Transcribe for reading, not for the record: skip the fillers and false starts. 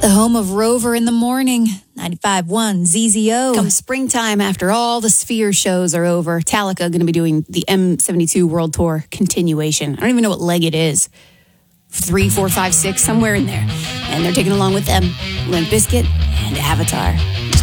The home of Rover in the morning, 95.1 ZZO. Come springtime, after all the Sphere shows are over, Metallica going to be doing the M72 World Tour continuation. I don't even know what leg it is. 3, 4, 5, 6, somewhere in there. And they're taking along with them Limp Bizkit and Avatar.